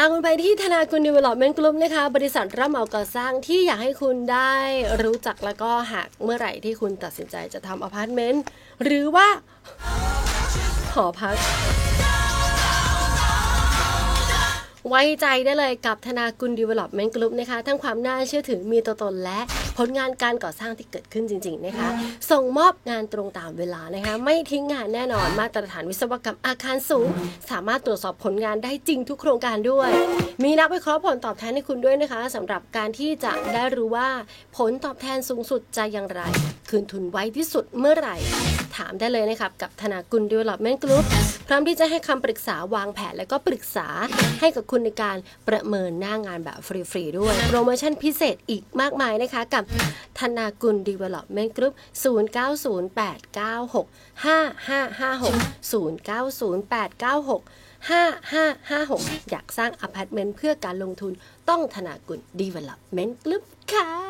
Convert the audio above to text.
คุณไปที่ธนากุล Development Group นะคะบริษัทรับเหมาก่อสร้างที่อยากให้คุณได้รู้จักแล้วก็หากเมื่อไหร่ที่คุณตัดสินใจจะทำอพาร์ตเมนต์หรือว่าหอพักไว้ใจได้เลยกับธนากุล Development Group นะคะทั้งความน่าเชื่อถือมีตัวตนและผลงานการก่อสร้างที่เกิดขึ้นจริงๆนะคะส่งมอบงานตรงตามเวลานะคะไม่ทิ้งงานแน่นอนมาตรฐานวิศวกรรมอาคารสูงสามารถตรวจสอบผลงานได้จริงทุกโครงการด้วยมีนักวิเคราะห์ผลตอบแทนให้คุณด้วยนะคะสำหรับการที่จะได้รู้ว่าผลตอบแทนสูงสุดจะอย่างไรคืนทุนไวที่สุดเมื่อไหร่ถามได้เลยนะครับกับธนากุล Development Group พร้อมที่จะให้คำปรึกษาวางแผนและก็ปรึกษาให้กับคุณในการประเมินหน้างานแบบฟรีๆด้วยโปรโมชั่นพิเศษอีกมากมายนะคะกับธนากุล Development Group 0908965556 อยากสร้างอพาร์ตเมนต์เพื่อการลงทุนต้องธนากุล Development Group ค่ะ